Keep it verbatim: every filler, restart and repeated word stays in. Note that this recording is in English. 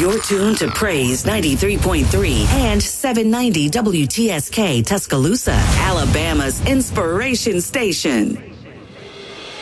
You're tuned to Praise ninety-three point three and seven ninety W T S K Tuscaloosa, Alabama's inspiration station.